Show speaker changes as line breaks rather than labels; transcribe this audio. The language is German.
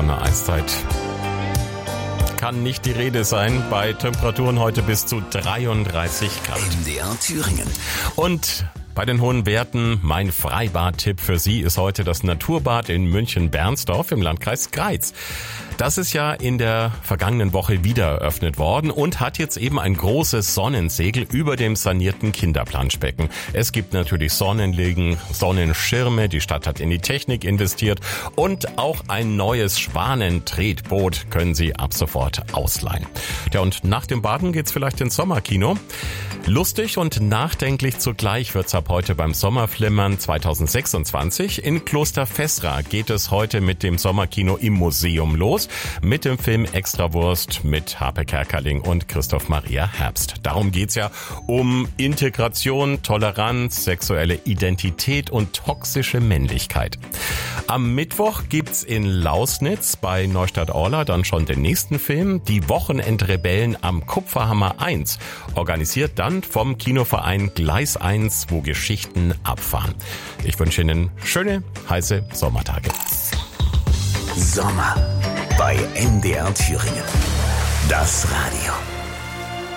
von einer Eiszeit kann nicht die Rede sein, bei Temperaturen heute bis zu 33 Grad.
MDR Thüringen.
Und bei den hohen Werten, mein Freibad-Tipp für Sie ist heute das Naturbad in München-Bernsdorf im Landkreis Greiz. Das ist ja in der vergangenen Woche wieder eröffnet worden und hat jetzt eben ein großes Sonnensegel über dem sanierten Kinderplanschbecken. Es gibt natürlich Sonnenliegen, Sonnenschirme, die Stadt hat in die Technik investiert und auch ein neues Schwanentretboot können Sie ab sofort ausleihen. Ja, und nach dem Baden geht's vielleicht ins Sommerkino. Lustig und nachdenklich zugleich wird's ab heute beim Sommerflimmern 2026. In Kloster Fessra geht es heute mit dem Sommerkino im Museum los. Mit dem Film Extrawurst mit Harpe Kerkeling und Christoph Maria Herbst. Darum geht's ja um Integration, Toleranz, sexuelle Identität und toxische Männlichkeit. Am Mittwoch gibt's in Lausnitz bei Neustadt-Orla dann schon den nächsten Film, Die Wochenendrebellen am Kupferhammer 1, organisiert dann vom Kinoverein Gleis 1, wo Geschichten abfahren. Ich wünsche Ihnen schöne, heiße Sommertage.
Sommer bei MDR Thüringen. Das Radio.